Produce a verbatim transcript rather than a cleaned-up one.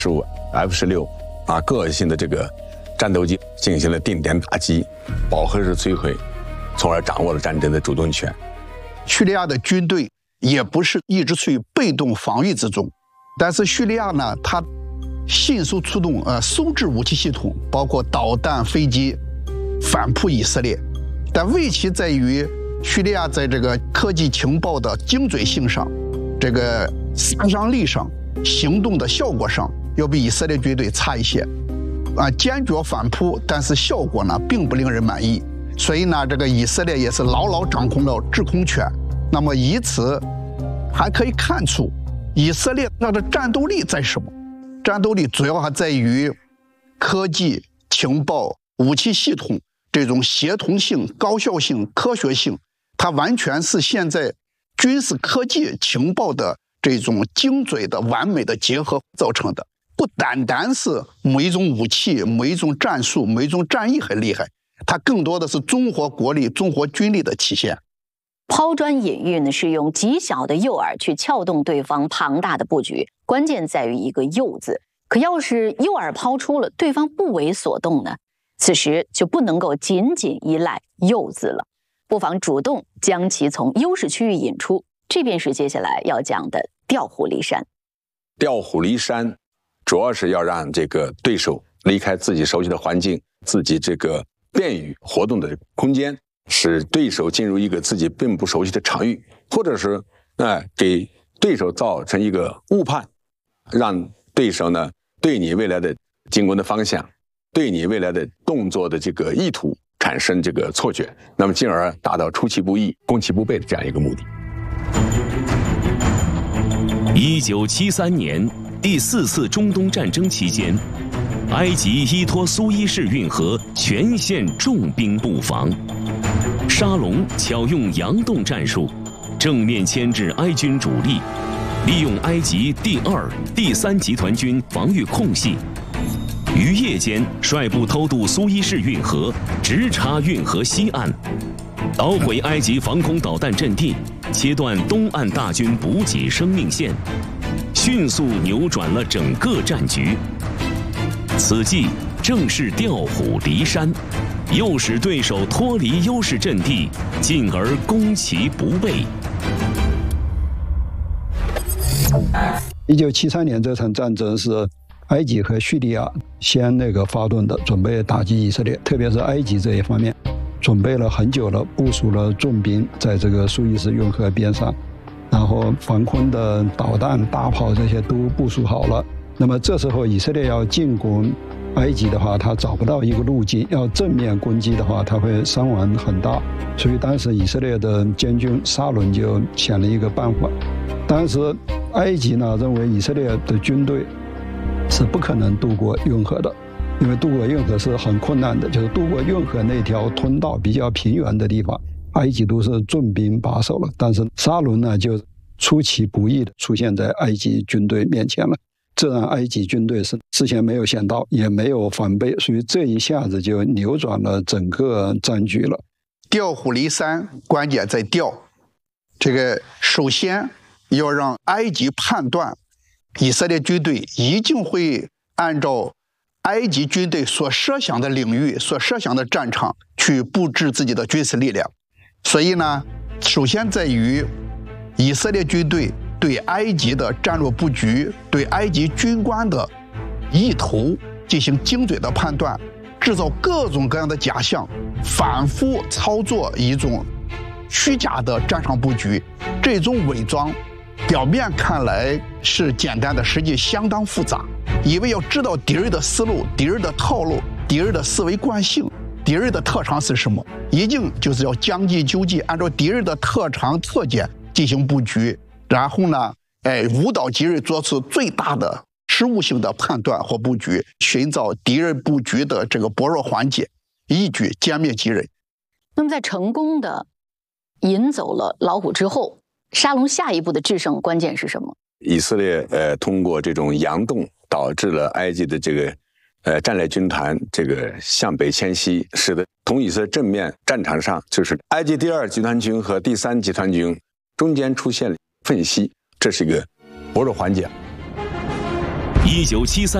十五 F 十六啊各性的这个战斗机进行了定点打击，饱和式摧毁，从而掌握了战争的主动权。 叙利亚的军队也不是一直处于被动防御之中，但是叙利亚呢，它迅速出动呃收制武器系统，包括导弹、飞机，反扑以色列。但问题在于，叙利亚在这个科技情报的精准性上，这个杀伤力上，行动的效果上，要比以色列军队差一些。啊，坚决反扑，但是效果呢，并不令人满意。所以呢，这个以色列也是牢牢掌控了制空权。那么以此还可以看出，以色列它的战斗力在什么？战斗力主要还在于科技、情报、武器系统这种协同性、高效性、科学性，它完全是现在军事科技情报的这种精准的、完美的结合造成的。不单单是某一种武器、某一种战术、某一种战役很厉害，它更多的是综合国力、综合军力的体现。 抛砖引玉呢，是用极小的诱饵去撬动对方庞大的布局，关键在于一个“诱”字。可要是诱饵抛出了，对方不为所动呢，此时就不能够仅仅依赖“诱”字了，不妨主动将其从优势区域引出。这便是接下来要讲的调虎离山。 调虎离山主要是要让这个对手离开自己熟悉的环境，自己这个便于活动的空间，使对手进入一个自己并不熟悉的场域，或者是呃给对手造成一个误判，让对手呢对你未来的进攻的方向，对你未来的动作的这个意图产生这个错觉，那么进而达到出其不意、攻其不备的这样一个目的。 一九七三年第四次中东战争期间，埃及依托苏伊士运河全线重兵布防，沙龙巧用佯动战术，正面牵制埃军主力，利用埃及第二、第三集团军防御空隙，于夜间率部偷渡苏伊士运河，直插运河西岸，捣毁埃及防空导弹阵地，切断东岸大军补给生命线，迅速扭转了整个战局。此计正是调虎离山，诱使对手脱离优势阵地，进而攻其不备。 一九七三年这场战争是埃及和叙利亚先那个发动的，准备打击以色列，特别是埃及这一方面，准备了很久了，部署了重兵在这个苏伊士运河边上，然后防空的导弹、大炮这些都部署好了。那么这时候以色列要进攻埃及的话，他找不到一个路径，要正面攻击的话，他会伤亡很大。所以当时以色列的监军沙伦就想了一个办法。当时埃及呢认为以色列的军队是不可能渡过运河的，因为渡过运河是很困难的，就是渡过运河那条通道比较平原的地方，埃及都是重兵把守了。但是沙伦呢就出其不意的出现在埃及军队面前了，这让埃及军队是事先没有想到，也没有防备，所以这一下子就扭转了整个战局了。 调虎离山，关键在调。这个首先要让埃及判断，以色列军队一定会按照埃及军队所设想的领域、所设想的战场去布置自己的军事力量。所以呢，首先在于以色列军队对埃及的战略布局、对埃及军官的意图进行精准的判断，制造各种各样的假象，反复操作一种虚假的战场布局。这种伪装表面看来是简单的，实际相当复杂。因为要知道敌人的思路、敌人的套路、敌人的思维惯性、敌人的特长是什么，一定就是要将计就计，按照敌人的特长特点进行布局，然后呢，哎，误导敌人做出最大的失误性的判断或布局，寻找敌人布局的这个薄弱环节，一举歼灭敌人。 那么在成功的引走了老虎之后，沙龙下一步的制胜关键是什么？ 以色列呃通过这种佯动，导致了埃及的这个呃战略军团这个向北迁徙，使得同以色列正面战场上，就是埃及第二集团军和第三集团军中间出现了缝隙，这是一个薄弱环节。 一九七三